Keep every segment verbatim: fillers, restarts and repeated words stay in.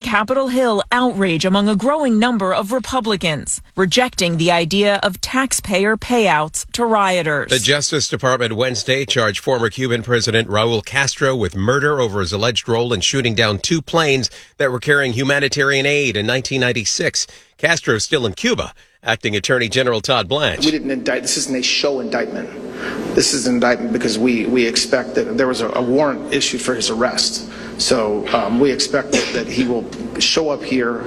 Capitol Hill outrage among a growing number of Republicans, rejecting the idea of taxpayer payouts to rioters. The Justice Department Wednesday charged former Cuban President Raul Castro with murder over his alleged role in shooting down two planes that were carrying humanitarian aid in nineteen ninety-six. Castro is still in Cuba. Acting Attorney General Todd Blanche. We didn't indict. This isn't a show indictment. This is an indictment because we, we expect that there was a, a warrant issued for his arrest. So um, we expect that, that he will show up here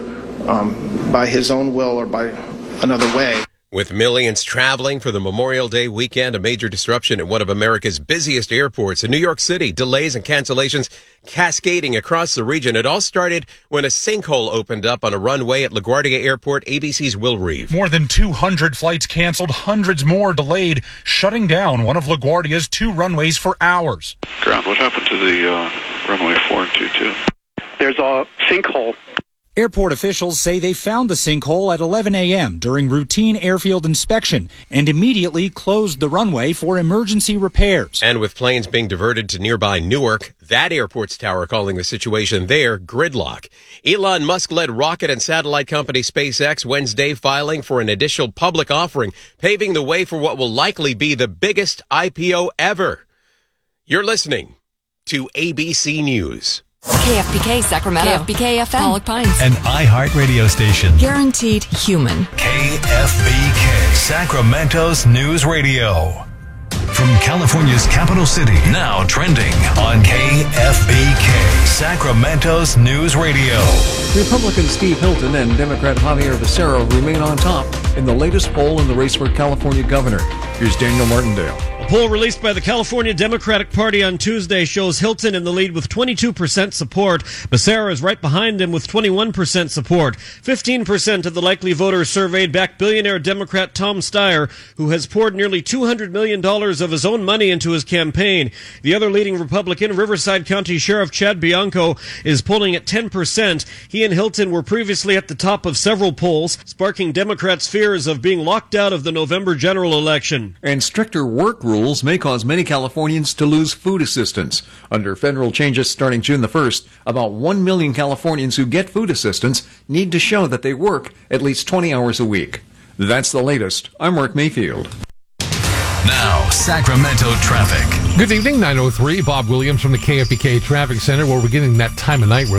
um, by his own will or by another way. With millions traveling for the Memorial Day weekend, a major disruption at one of America's busiest airports in New York City, delays and cancellations cascading across the region. It all started when a sinkhole opened up on a runway at LaGuardia Airport. A B C's Will Reeve. More than two hundred flights canceled, hundreds more delayed, shutting down one of LaGuardia's two runways for hours. Ground, what happened to the uh, runway four two two? There's a sinkhole. Airport officials say they found the sinkhole at eleven a.m. during routine airfield inspection and immediately closed the runway for emergency repairs. And with planes being diverted to nearby Newark, that airport's tower calling the situation there gridlock. Elon Musk-led rocket and satellite company SpaceX Wednesday filing for an additional public offering, paving the way for what will likely be the biggest I P O ever. You're listening to A B C News. K F B K Sacramento. K F B K F M. Pollock Pines. An iHeart radio station. Guaranteed human. K F B K Sacramento's News Radio. From California's capital city, now trending on K F B K Sacramento's News Radio. Republican Steve Hilton and Democrat Javier Becerra remain on top in the latest poll in the race for California governor. Here's Daniel Martindale. A poll released by the California Democratic Party on Tuesday shows Hilton in the lead with twenty-two percent support. Becerra is right behind him with twenty-one percent support. fifteen percent of the likely voters surveyed back billionaire Democrat Tom Steyer, who has poured nearly two hundred million dollars of his own money into his campaign. The other leading Republican, Riverside County Sheriff Chad Bianco, is polling at ten percent. He and Hilton were previously at the top of several polls, sparking Democrats' fears of being locked out of the November general election. And stricter work rules rules may cause many Californians to lose food assistance. Under federal changes starting June the first, about one million Californians who get food assistance need to show that they work at least twenty hours a week. That's the latest. I'm Mark Mayfield. Now, Sacramento traffic. Good evening, nine oh three. Bob Williams from the K F B K Traffic Center, where we're getting that time of night where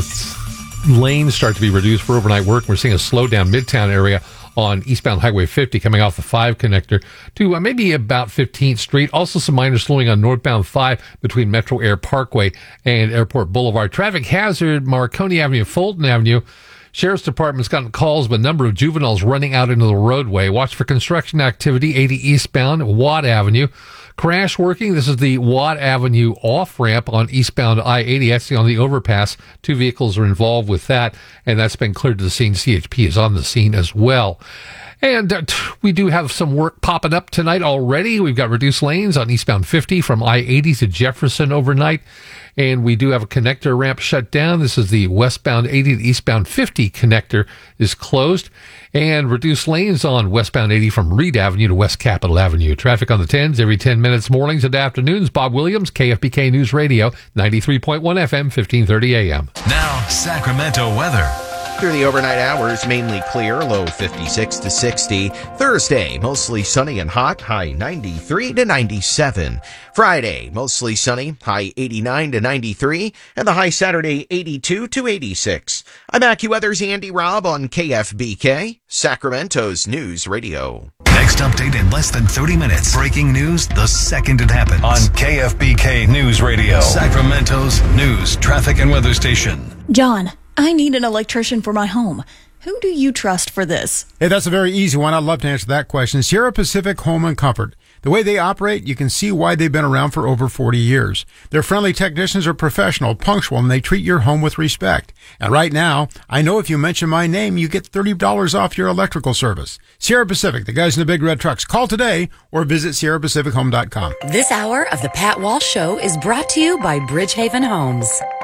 lanes start to be reduced for overnight work. We're seeing a slowdown Midtown area on eastbound Highway fifty coming off the five connector to uh, maybe about fifteenth Street. Also some minor slowing on northbound five between Metro Air Parkway and Airport Boulevard. Traffic hazard, Marconi Avenue, Fulton Avenue. Sheriff's Department's gotten calls of a number of juveniles running out into the roadway. Watch for construction activity, eighty eastbound, Watt Avenue. Crash working. This is the Watt Avenue off-ramp on eastbound I eighty, actually on the overpass. Two vehicles are involved with that, and that's been cleared to the scene. C H P is on the scene as well. And uh, we do have some work popping up tonight already. We've got reduced lanes on eastbound fifty from I eighty to Jefferson overnight. And we do have a connector ramp shut down. This is the westbound eighty to eastbound fifty connector is closed. And reduced lanes on westbound eighty from Reed Avenue to West Capitol Avenue. Traffic on the tens every ten minutes, mornings and afternoons. Bob Williams, K F B K News Radio, ninety-three point one F M, fifteen thirty A M. Now, Sacramento weather. Through the overnight hours, mainly clear, low fifty-six to sixty. Thursday, mostly sunny and hot, high ninety-three to ninety-seven. Friday, mostly sunny, high eighty-nine to ninety-three, and the high Saturday, eighty-two to eighty-six. I'm AccuWeather's Andy Robb on K F B K, Sacramento's News Radio. Next update in less than thirty minutes. Breaking news the second it happens on K F B K News Radio, Sacramento's news, traffic, and weather station. John, I need an electrician for my home. Who do you trust for this? Hey, that's a very easy one. I'd love to answer that question. Sierra Pacific Home and Comfort. The way they operate, you can see why they've been around for over forty years. Their friendly technicians are professional, punctual, and they treat your home with respect. And right now, I know if you mention my name, you get thirty dollars off your electrical service. Sierra Pacific, the guys in the big red trucks. Call today or visit sierra pacific home dot com. This hour of the Pat Walsh Show is brought to you by Bridgehaven Homes.